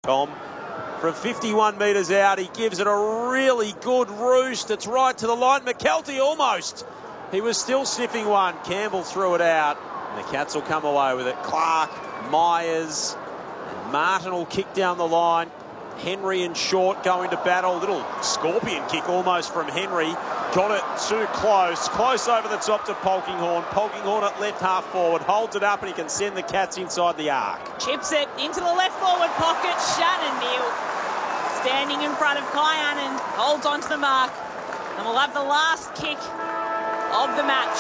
Tom. From 51 metres out, he gives it a really good roost. It's right to the line. McKelty almost. He was still sniffing one. Campbell threw it out. And the Cats will come away with it. Clark, Myers, and Martin will kick down the line. Henry and Short going to battle. Little scorpion kick almost from Henry. Got it too close. Close over the top to Polkinghorne. Polkinghorne at left half forward. Holds it up and he can send the Cats inside the arc. Chips it into the left forward pocket. Shannon Neal standing in front of Kai Annan. Holds onto the mark. And we'll have the last kick of the match.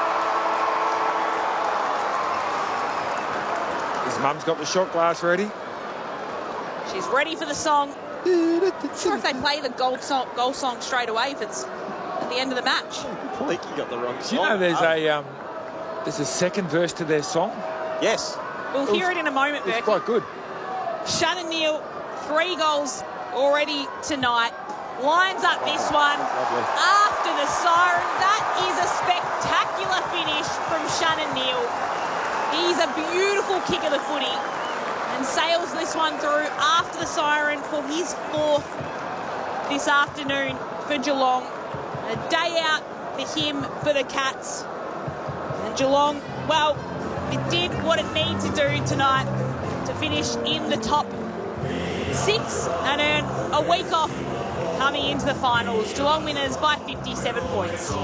His mum's got the shot glass ready. She's ready for the song. Not sure if they play the goal song straight away if it's at the end of the match. I think you got the wrong song. Do you know there's a second verse to their song? Yes. We'll hear it in a moment, Berkey. It's quite good. Shannon Neal, 3 goals already tonight. Lines up this one after the siren. That is a spectacular finish from Shannon Neal. He's a beautiful kick of the footy and sails this one through after the siren for his 4th this afternoon for Geelong. A day out for him for the Cats. And Geelong, well, it did what it needed to do tonight to finish in the top 6 and earn a week off coming into the finals. Geelong winners by 57 points.